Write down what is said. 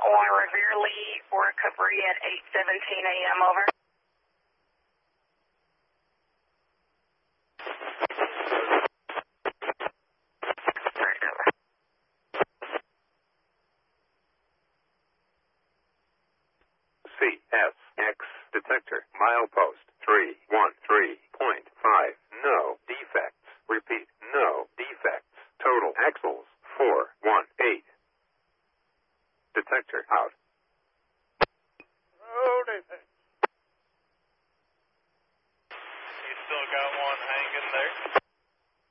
on Revere Lee for recovery at 8:17 a.m. Over. CSX detector milepost 313.5. No defects. Repeat, no defects. Total axles 418. Detector out.